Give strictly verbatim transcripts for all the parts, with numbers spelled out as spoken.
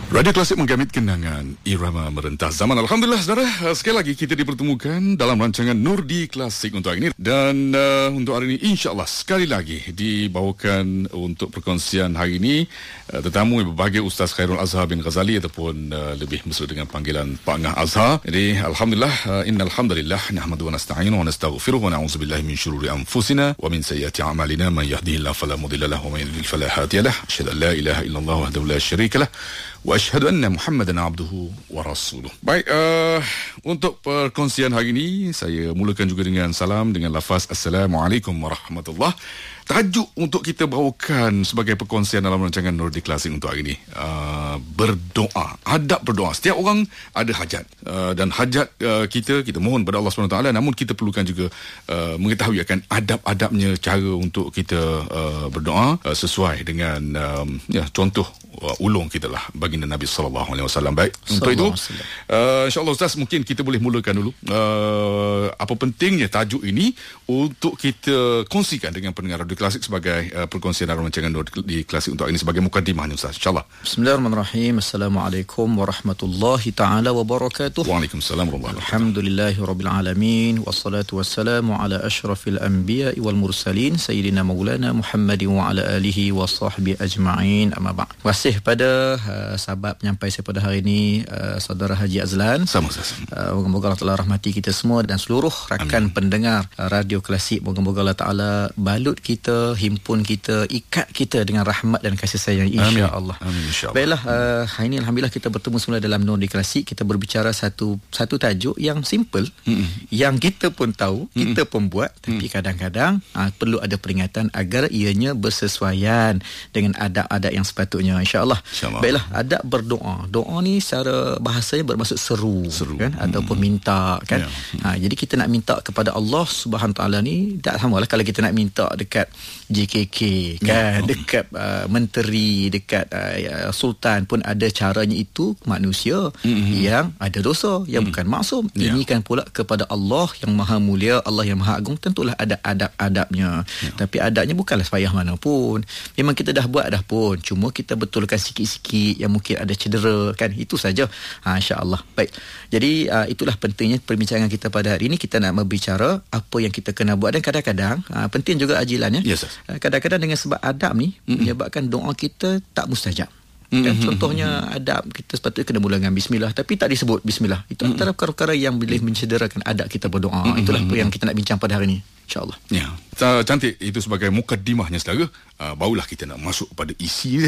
Radio Klasik menggamit kenangan irama merentas zaman. Alhamdulillah saudara, sekali lagi kita dipertemukan dalam rancangan Nur di Klasik untuk hari ini. Dan uh, untuk hari ini insya-Allah sekali lagi dibawakan untuk perkongsian hari ini uh, tetamu yang berbahagia Ustaz Khairul Azhar bin Ghazali ataupun uh, lebih mesra dengan panggilan Pak Ngah Azhar. Jadi alhamdulillah, uh, innal hamdalillah nahmadu wa nasta'inu wa nastaghfiruh wa na'udzubillahi min syururi anfusina wa min sayyiati a'malina, man yahdihillahu fala mudilla lahu wa man yudlil fala hadiya lahu. Asyhadu an la ilaha illallah wahdahu la syarika lah wa asyhadu anna Muhammadan abduhu wa rasuluh. Baik, uh, untuk perkongsian hari ini saya mulakan juga dengan salam dengan lafaz Assalamualaikum warahmatullahi. Tajuk untuk kita bawakan sebagai perkongsian dalam rancangan Nur di Klasik untuk hari ini, uh, berdoa, adab berdoa. Setiap orang ada hajat, uh, dan hajat uh, kita kita mohon kepada Allah subhanahu wa taala, namun kita perlukan juga uh, mengetahui akan adab-adabnya, cara untuk kita uh, berdoa uh, sesuai dengan um, ya, contoh uh, ulung kita lah baginda Nabi sallallahu alaihi wasallam. Baik, untuk itu uh, insya-Allah Ustaz, mungkin kita boleh mulakan dulu uh, apa pentingnya tajuk ini untuk kita kongsikan dengan pendengar Radio Klasik sebagai uh, perkongsian dalam rancangan di Klasik untuk hari ini sebagai mukadimahnya Ustaz, insya-Allah. Bismillahirrahmanirrahim. Assalamualaikum warahmatullahi taala wabarakatuh. Waalaikumsalam warahmatullahi wabarakatuh. Alhamdulillahirabbil alamin wassalatu wassalamu ala asyrafil anbiya'i wal mursalin sayyidina maulana Muhammadin wa ala alihi wa sahbihi ajma'in. Amma ba'd. Terima kasih pada uh, sahabat penyampai saya pada hari ini, uh, saudara Haji Azlan. Sama-sama. Uh, moga-moga Allah Taala rahmati kita semua dan seluruh rakan Amin. pendengar uh, Radio Klasik. Moga-moga Allah Taala balut kita, himpun kita, ikat kita dengan rahmat dan kasih sayang, insya-Allah. Amin, insya-Allah. Baiklah, uh, hari ini alhamdulillah kita bertemu semula dalam Nur di Klasik. Kita berbicara satu satu tajuk yang simple, mm-hmm. yang kita pun tahu, mm-hmm. kita pun buat, tapi mm-hmm. kadang-kadang uh, perlu ada peringatan agar ianya bersesuaian dengan adab-adab yang sepatutnya, insya-Allah. Insya-Allah. Baiklah, adab berdoa. Doa ni secara bahasanya bermaksud seru, seru. kan, mm-hmm. ataupun minta, kan. Yeah. Ha, jadi kita nak minta kepada Allah Subhanahu taala ni tak samalah kalau kita nak minta dekat J K K, kan, yeah. dekat uh, menteri, dekat uh, sultan pun ada caranya. Itu manusia mm-hmm. yang ada dosa, yang mm. bukan maksum. Yeah. Ini kan pula kepada Allah yang maha mulia, Allah yang maha agung, tentulah ada adab-adabnya. Yeah. Tapi adabnya bukanlah sepayah mana pun. Memang kita dah buat dah pun, cuma kita betulkan sikit-sikit yang mungkin ada cedera, kan, itu saja. Ha, insya-Allah. Baik. Jadi uh, itulah pentingnya perbincangan kita pada hari ini. Kita nak berbicara apa yang kita kena buat, dan kadang-kadang uh, penting juga ajilannya. Yes, uh, kadang-kadang dengan sebab adab ni mm-hmm. menyebabkan doa kita tak mustajab. Kan, mm-hmm. contohnya adab kita sepatutnya kena mula dengan bismillah, tapi tak disebut bismillah. Itu mm-hmm. antara perkara-perkara yang boleh mencederakan adab kita berdoa. Mm-hmm. Itulah apa yang kita nak bincang pada hari ini, insya-Allah. Ya, cantik itu sebagai mukadimahnya saudara. Uh, barulah kita nak masuk pada isi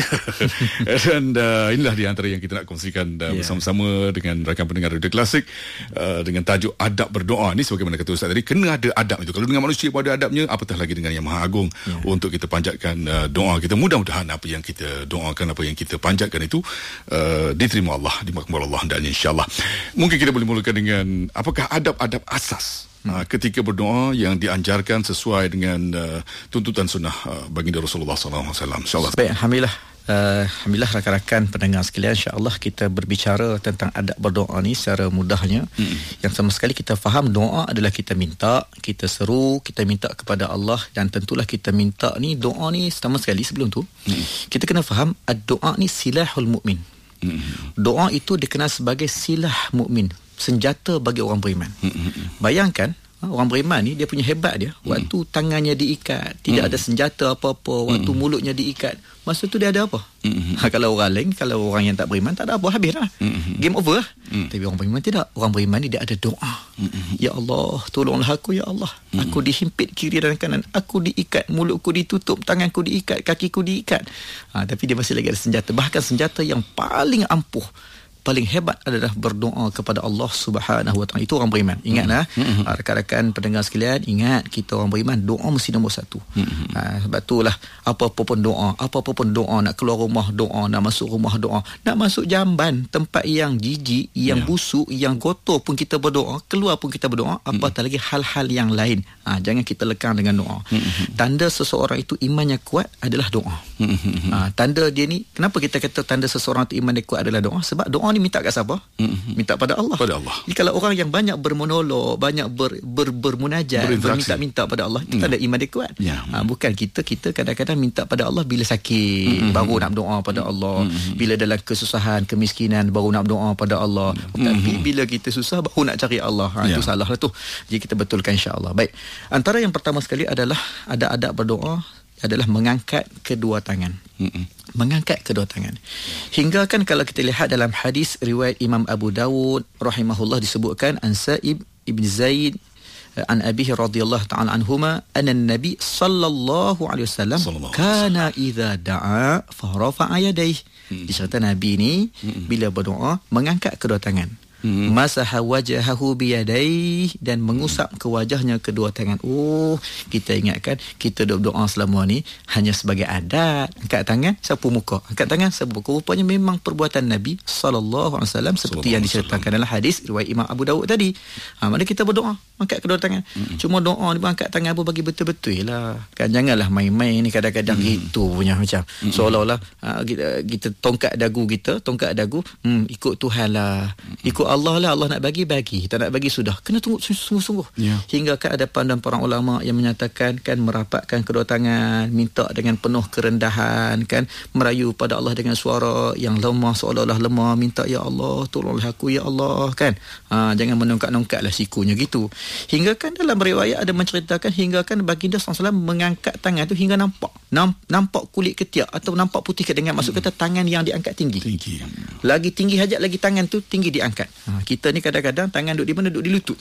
dan uh, inilah di antara yang kita nak kongsikan uh, yeah. bersama-sama dengan rakan pendengar Radio Klasik, uh, dengan tajuk adab berdoa ni. Sebagaimana kata Ustaz tadi, kena ada adab itu. Kalau dengan manusia pun ada adabnya, apatah lagi dengan Yang Maha Agung, yeah. untuk kita panjatkan uh, doa kita. Mudah-mudahan apa yang kita doakan, apa yang kita panjatkan itu uh, diterima Allah, dimakbul Allah dan insya-Allah. Mungkin kita boleh mulakan dengan apakah adab-adab asas Uh, ketika berdoa yang dianjarkan sesuai dengan uh, tuntutan sunnah uh, baginda Rasulullah sallallahu alaihi wasallam, insya-Allah. Baik, alhamdulillah. Uh, alhamdulillah rakan-rakan pendengar sekalian, insya-Allah kita berbicara tentang adab berdoa ni secara mudahnya. Mm-hmm. Yang sama sekali kita faham doa adalah kita minta, kita seru, kita minta kepada Allah, dan tentulah kita minta ni, doa ni sama sekali sebelum tu mm-hmm. kita kena faham doa ni silahul mukmin. Mm-hmm. Doa itu dikenal sebagai silah mukmin, senjata bagi orang beriman. Mm-hmm. Bayangkan orang beriman ni, dia punya hebat dia, mm. waktu tangannya diikat, tidak mm. ada senjata apa-apa, waktu mm. mulutnya diikat, masa tu dia ada apa? Mm-hmm. Ha, kalau orang lain, kalau orang yang tak beriman, tak ada apa, habislah. Mm-hmm. Game over lah. Mm. Tapi orang beriman tidak. Orang beriman ni dia ada doa. Mm-hmm. Ya Allah, tolonglah aku, ya Allah. Mm. Aku dihimpit kiri dan kanan, aku diikat, mulutku ditutup, tanganku diikat, kakiku diikat. Ha, tapi dia masih lagi ada senjata. Bahkan senjata yang paling ampuh, paling hebat adalah berdoa kepada Allah Subhanahu wa taala. Itu orang beriman. Ingatlah, mm-hmm. rakan-rakan pendengar sekalian, ingat kita orang beriman, doa mesti nombor satu. Mm-hmm. Ha, sebab itulah apa-apa pun doa, apa-apa pun doa, nak keluar rumah doa, nak masuk rumah doa, nak masuk jamban, tempat yang jijik, yang yeah. busuk, yang kotor pun kita berdoa, keluar pun kita berdoa, mm-hmm. apatah lagi hal-hal yang lain. Ha, jangan kita lekang dengan doa. Mm-hmm. Tanda seseorang itu imannya kuat adalah doa. Mm-hmm. Ha, tanda dia ni, kenapa kita kata tanda seseorang itu imannya kuat adalah doa? Sebab doa ni minta kat siapa? Mm-hmm. Minta pada Allah. Pada Allah. Jadi kalau orang yang banyak bermonolog, banyak ber, ber, bermunajat, berminta-minta pada Allah, itu mm. ada iman dia kuat. Yeah. Ha, bukan kita kita kadang-kadang minta pada Allah bila sakit, mm-hmm. baru nak doa pada Allah. Mm-hmm. Bila dalam kesusahan, kemiskinan, baru nak doa pada Allah. Mm-hmm. Tapi bila kita susah, baru nak cari Allah. Ha, yeah. Itu salah lah tu. Jadi kita betulkan insya-Allah. Baik. Antara yang pertama sekali adalah ada adab berdoa adalah mengangkat kedua tangan. Mm-mm. Mengangkat kedua tangan. Hingga kan kalau kita lihat dalam hadis riwayat Imam Abu Dawud rahimahullah disebutkan an Sa'ib ibn Zaid an abihi radhiyallahu ta'ala anhuma anna an-nabi sallallahu alaihi wasallam kana idza da'a fa rafa'a yadayhi. Dicerita Nabi ni mm-mm. bila berdoa mengangkat kedua tangan. Hmm. Masaha wajahahu biyadai dan mengusap ke wajahnya kedua tangan. Oh, kita ingatkan kita doa selama ni hanya sebagai adat. Angkat tangan, sapu muka. Angkat tangan, sapu muka. Rupanya memang perbuatan Nabi sallallahu alaihi wasallam seperti yang diceritakan dalam hadis riwayat Imam Abu Dawud tadi. Ha, mana kita berdoa, angkat kedua tangan. Hmm. Cuma doa ni angkat tangan apa bagi betul-betul lah. Kan janganlah main-main ni kadang-kadang hmm. gitu punya macam. Hmm. Seolah-olah ha, kita, kita tongkat dagu kita, tongkat dagu, hmm, ikut Tuhan lah. Ikut Allah lah, Allah nak bagi, bagi. Tak nak bagi, sudah. Kena tunggu sungguh-sungguh. Yeah. Hingga kan ada pandangan para ulama yang menyatakan kan merapatkan kedua tangan, minta dengan penuh kerendahan, kan merayu pada Allah dengan suara yang lemah, seolah-olah lemah, minta ya Allah, tolonglah aku ya Allah, kan. Ha, jangan menongkat-nongkatlah sikunya gitu. Hingga kan dalam riwayat ada menceritakan hingga kan baginda sallallahu alaihi wasallam mengangkat tangan tu hingga nampak. Nampak kulit ketiak atau nampak putih dengan maksud kata tangan yang diangkat tinggi. tinggi. Lagi tinggi hajat lagi tangan tu tinggi diangkat. Ha, kita ni kadang-kadang tangan duduk di mana? Duduk di lutut.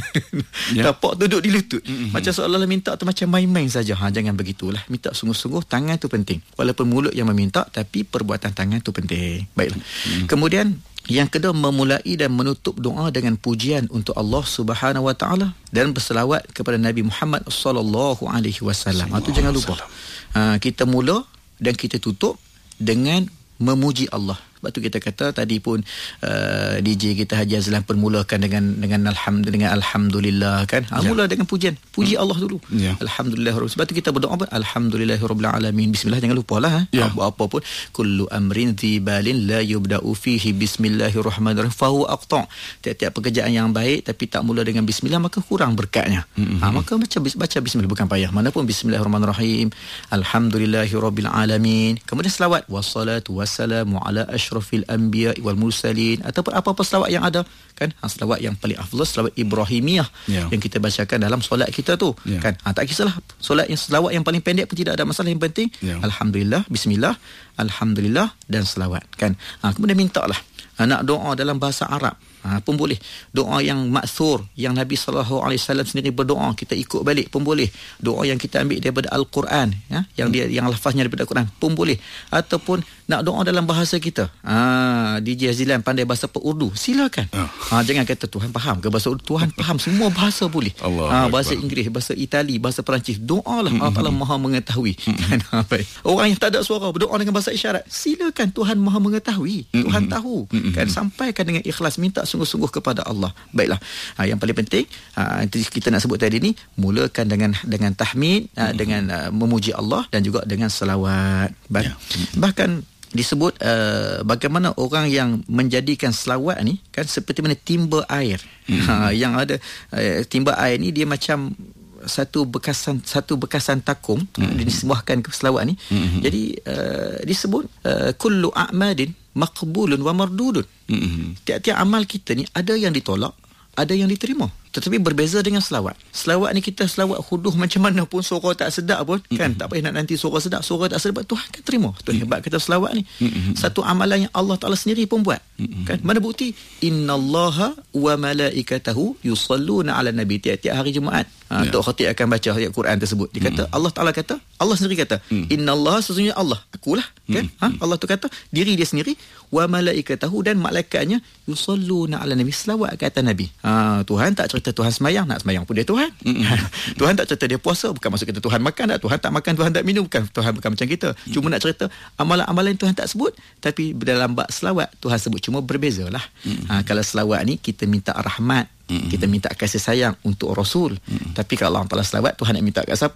Yeah. Tapak duduk di lutut. Mm-hmm. Macam seolah-olah minta tu macam main-main saja. Ha, jangan begitulah. Minta sungguh-sungguh, tangan tu penting. Walaupun mulut yang meminta, tapi perbuatan tangan tu penting. Baiklah. Mm-hmm. Kemudian yang kedua, memulai dan menutup doa dengan pujian untuk Allah Subhanahu Wa Taala dan berselawat kepada Nabi Muhammad sallallahu alaihi wasallam. Itu jangan lupa. Ha, kita mula dan kita tutup dengan memuji Allah. Sebab tu kita kata tadi pun uh, D J kita Haji Azlan permulakan dengan dengan alhamdulillah, dengan alhamdulillah kan. Ha, ya. Mula dengan pujian. Puji Allah dulu. Ya. Alhamdulillah. Sebab tu kita berdoa pun alhamdulillahirabbil alamin. Bismillah, jangan lupalah. Ya. Apa-apa pun kullu amrin dzibalin la yubda'u fihi bismillahirrahmanirrahim fa huwa aqta'. Tiap-tiap pekerjaan yang baik tapi tak mula dengan bismillah maka kurang berkatnya. Mm-hmm. Ha, maka baca baca bismillah, bukan payah. Mana pun bismillahirrahmanirrahim. Alhamdulillahirabbil alamin. Kemudian selawat wassalatu wassalamu ala asyrafil anbiya wal mursalin ataupun apa-apa selawat yang ada kan. Ha, selawat yang paling afdal selawat Ibrahimiyah yeah. yang kita bacakan dalam solat kita tu yeah. kan. Ha, tak kisahlah solat yang selawat yang paling pendek pun tidak ada masalah, yang penting yeah. alhamdulillah, bismillah, alhamdulillah dan selawat kan. Ha, kemudian mintalah ha, nak doa dalam bahasa Arab ha, pun boleh. Doa yang maksur yang Nabi sallallahu alaihi wasallam sendiri berdoa kita ikut balik pun boleh. Doa yang kita ambil daripada Al-Quran ya, yang dia yang lafaznya daripada Al-Quran pun boleh. Ataupun nak doa dalam bahasa kita. Ah, D J Azilan pandai bahasa Urdu, silakan. Oh. Ah, jangan kata Tuhan faham ke bahasa Urdu. Tuhan faham semua bahasa boleh. Ah, bahasa Inggeris, bahasa Itali, bahasa Perancis. Doalah. Mm-hmm. Allah Taala Maha mengetahui. Mm-hmm. Baik. Orang yang tak ada suara berdoa dengan bahasa isyarat, silakan. Tuhan Maha mengetahui. Mm-hmm. Tuhan tahu. Mm-hmm. Kan, sampaikan dengan ikhlas, minta sungguh-sungguh kepada Allah. Baiklah. Ah, yang paling penting ah, kita nak sebut tadi ni, mulakan dengan dengan tahmid, ah, mm-hmm. dengan ah, memuji Allah dan juga dengan selawat. Baik. Yeah. Mm-hmm. Bahkan disebut uh, bagaimana orang yang menjadikan selawat ni kan seperti mana timba air. Mm-hmm. Ha, yang ada uh, timba air ni dia macam satu bekasan satu bekasan takum mm-hmm. disebuahkan ke selawat ni. Mm-hmm. Jadi uh, disebut uh, kullu a'madin maqbulun wa mardudun. Mm-hmm. Tiap-tiap amal kita ni ada yang ditolak, ada yang diterima. Tetapi berbeza dengan selawat. Selawat ni kita selawat huduh macam mana pun, suara tak sedap pun mm-hmm. kan, tak payah nak nanti suara sedap, suara tak sedap, Tuhan kan terima. Itu mm-hmm. hebat kita selawat ni. Mm-hmm. Satu amalan yang Allah Taala sendiri pun buat. Mm-hmm. Kan? Mana bukti? Innallaha wa malaikatahu yusalluna ala nabi. Tiap-tiap hari Jumaat ha, yeah. Tok Khatib akan baca ayat Quran tersebut. Dia kata mm-hmm. Allah Taala kata, Allah sendiri kata mm-hmm. innallaha, sesungguhnya Allah, akulah kan. Mm-hmm. Ha? Allah tu kata diri dia sendiri, wa malaikatahu, dan malaikatnya yusalluna ala nabi, selawat ke atas nabi. Ha, Tuhan tak cerita Tuhan semayang, nak semayang pun dia Tuhan. Mm-hmm. Tuhan tak cerita dia puasa, bukan maksud kita Tuhan makan tak, Tuhan tak makan, Tuhan tak minum, bukan. Tuhan bukan macam kita. Mm-hmm. Cuma nak cerita amalan-amalan Tuhan tak sebut, tapi dalam bab selawat Tuhan sebut. Cuma berbezalah. Mm-hmm. Ha, kalau selawat ni kita minta rahmat, mm-hmm. kita minta kasih sayang untuk Rasul. Mm-hmm. Tapi kalau Allah Taala selawat, Tuhan nak minta kat siapa?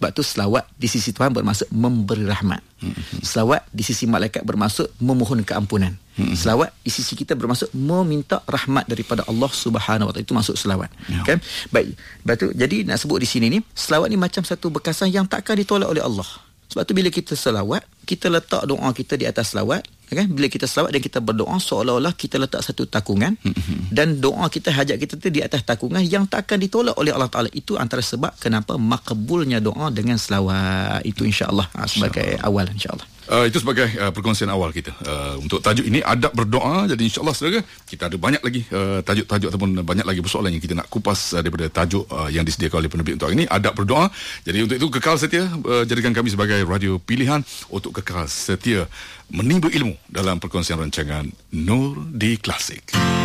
Sebab tu selawat di sisi Tuhan bermaksud memberi rahmat. Mm-hmm. Selawat di sisi malaikat bermaksud memohon keampunan. Mm-hmm. Selawat di sisi kita bermaksud meminta rahmat daripada Allah Subhanahu Wa Taala. Itu maksud selawat. Yeah. Kan? Baik. Sebab tu, jadi nak sebut di sini ni, selawat ni macam satu bekasan yang takkan ditolak oleh Allah. Sebab tu bila kita selawat, kita letak doa kita di atas selawat, kan? Bila kita selawat dan kita berdoa, seolah-olah kita letak satu takungan, mm-hmm. dan doa kita, hajat kita tu di atas takungan yang tak akan ditolak oleh Allah Ta'ala. Itu antara sebab kenapa makbulnya doa dengan selawat. Itu insya-Allah ha, sebagai insya awal insya-Allah. Uh, itu sebagai uh, perkongsian awal kita uh, untuk tajuk ini, adab berdoa. Jadi insya-Allah saudara, kita ada banyak lagi uh, tajuk-tajuk ataupun banyak lagi persoalan yang kita nak kupas uh, daripada tajuk uh, yang disediakan oleh penerbit untuk hari ini, adab berdoa. Jadi untuk itu kekal setia, uh, jadikan kami sebagai radio pilihan untuk kekal setia menimba ilmu dalam perkongsian rancangan Nur di Klasik.